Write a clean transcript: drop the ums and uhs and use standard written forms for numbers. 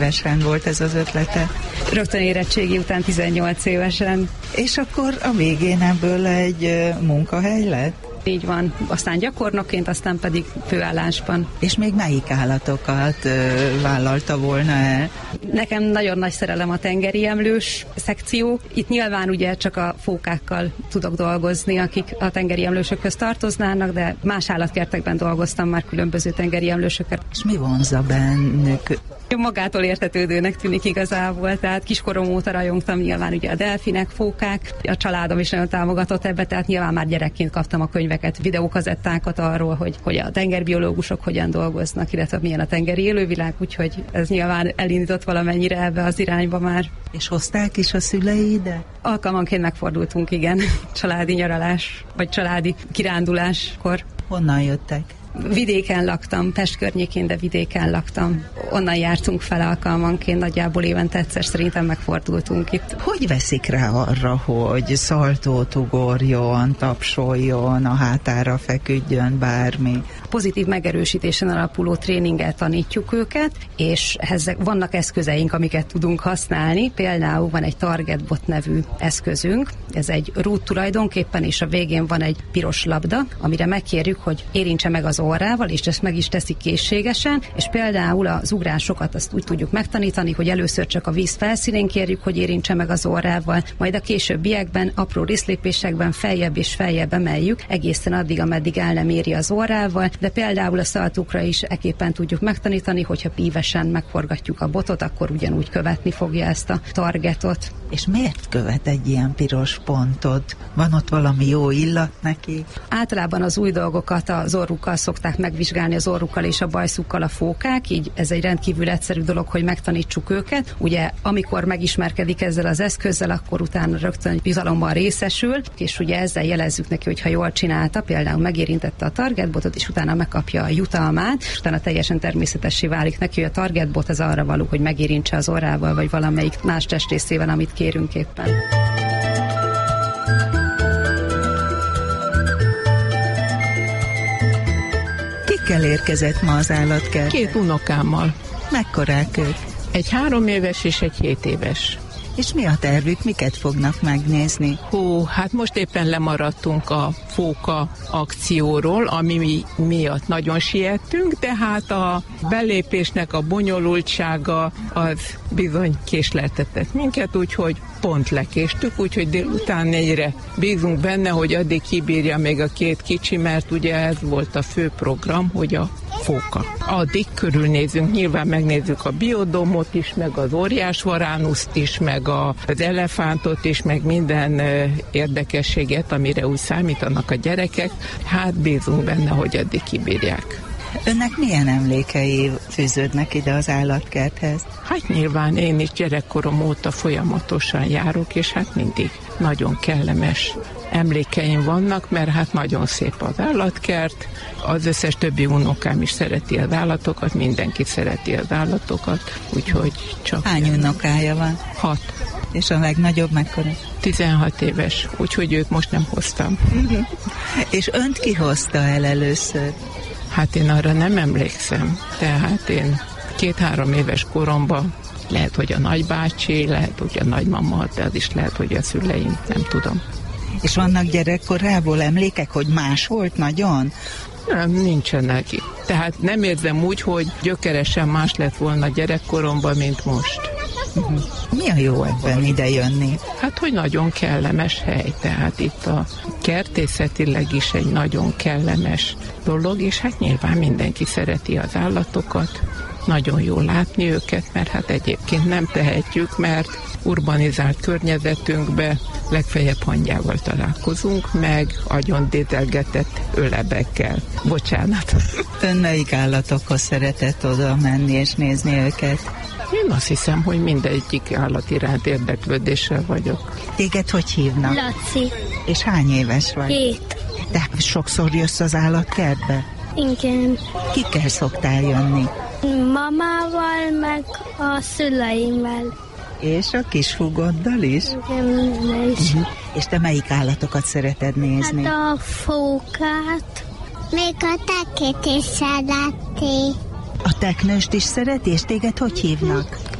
évesen volt ez az ötlete? Rögtön érettségi után 18 évesen. És akkor a végén ebből egy munkahely lett? Így van. Aztán gyakornokként, aztán pedig főállásban. És még melyik állatokat vállalta volna el? Nekem nagyon nagy szerelem a tengeri emlős szekció. Itt nyilván ugye csak a fókákkal tudok dolgozni, akik a tengeri emlősökhöz tartoznának, de más állatkertekben dolgoztam már különböző tengeri emlősökkel. És mi vonzza bennük? Magától értetődőnek tűnik igazából, tehát kiskorom óta rajongtam nyilván ugye a delfinek, fókák, a családom is nagyon támogatott ebbe, tehát nyilván már gyerekként kaptam a könyveket, videókazettákat arról, hogy a tengerbiológusok hogyan dolgoznak, illetve milyen a tengeri élővilág, úgyhogy ez nyilván elindított valamennyire ebbe az irányba már. És hozták is a szülei ide? Alkalmanként megfordultunk, igen, családi nyaralás, vagy családi kiránduláskor. Honnan jöttek? Vidéken laktam, Pest környékén, de vidéken laktam. Onnan jártunk fel alkalmanként, nagyjából évente egyszer szerintem megfordultunk itt. Hogy veszik rá arra, hogy szaltót ugorjon, tapsoljon, a hátára feküdjön, bármi? Pozitív megerősítésen alapuló tréninggel tanítjuk őket, és vannak eszközeink, amiket tudunk használni. Például van egy Targetbot nevű eszközünk, ez egy rút tulajdonképpen, és a végén van egy piros labda, amire megkérjük, hogy érintse meg az orrával, és ezt meg is teszi készségesen, és például az ugrásokat azt úgy tudjuk megtanítani, hogy először csak a víz felszínén kérjük, hogy érintse meg az orrával, majd a későbbiekben, apró részlépésekben feljebb és feljebb emeljük, egészen addig, ameddig el nem éri az orrával, de például a szaltókra is ekképpen tudjuk megtanítani, hogyha pívesen megforgatjuk a botot, akkor ugyanúgy követni fogja ezt a targetot. És miért követ egy ilyen piros pontot? Van ott valami jó illat neki? Általában az új dolgokat az orrukkal szokták megvizsgálni, az orrukkal és a bajszukkal a fókák, így ez egy rendkívül egyszerű dolog, hogy megtanítsuk őket. Ugye, amikor megismerkedik ezzel az eszközzel, akkor utána rögtön bizalomban részesül, és ugye ezzel jelezzük neki, hogy ha jól csinálta, például megérintette a targetbotot, és utána megkapja a jutalmát, és utána teljesen természetessé válik neki, hogy a targetbot az arra való, hogy megérintse az orrával, vagy valamelyik más testrészével, amit kérünk éppen. Kikkel érkezett ma az állatkert? 2 unokámmal. Mekkorák ők? Egy 3 éves és egy 7 éves. És mi a tervük, miket fognak megnézni? Hát most éppen lemaradtunk a fóka akcióról, ami miatt nagyon siettünk, de hát a belépésnek a bonyolultsága az bizony késleltetett minket, úgyhogy pont lekéstük, úgyhogy délután 4-re bízunk benne, hogy addig kibírja még a 2 kicsi, mert ugye ez volt a fő program, hogy a fóka. Addig körülnézünk, nyilván megnézzük a biodómot is, meg az óriásvaránuszt is, meg az elefántot is, meg minden érdekességet, amire úgy számítanak a gyerekek. Hát bízunk benne, hogy addig kibírják. Önnek milyen emlékei fűződnek ide az állatkerthez? Hát nyilván én is gyerekkorom óta folyamatosan járok, és hát mindig nagyon kellemes emlékeim vannak, mert hát nagyon szép az állatkert, az összes többi unokám is szereti az állatokat, mindenki szereti az állatokat, úgyhogy csak... Hány unokája van? 6. És a legnagyobb mekkora? 16 éves, úgyhogy őt most nem hoztam. És önt ki hozta el először? Hát én arra nem emlékszem, tehát én 2-3 éves koromban lehet, hogy a nagybácsi, lehet, hogy a nagymama, de az is lehet, hogy a szüleim, nem tudom. És vannak gyerekkorából emlékek, hogy más volt nagyon? Nem, nincsenek. Tehát nem érzem úgy, hogy gyökeresen más lett volna gyerekkoromban, mint most. Mi a jó ebben ide jönni? Hát, hogy nagyon kellemes hely, tehát itt a kertészetileg is egy nagyon kellemes dolog, és hát nyilván mindenki szereti az állatokat, nagyon jó látni őket, mert hát egyébként nem tehetjük, mert urbanizált környezetünkbe legfeljebb hangyával találkozunk, meg agyon dédelgetett ölebekkel. Bocsánat. Ön melyik állatokhoz szeretett oda menni és nézni őket? Én azt hiszem, hogy mindegyik állat iránt érdeklődéssel vagyok. Téged hogy hívnak? Laci. És hány éves vagy? 7. De sokszor jössz az állatkertbe? Igen. Kikkel szoktál jönni? Mamával, meg a szüleimmel. És a kisfúgoddal is? Igen, is. És te melyik állatokat szereted nézni? Hát a fókát. Még a tekét is szereti. A teknőst is szereti, és téged hogy hívnak?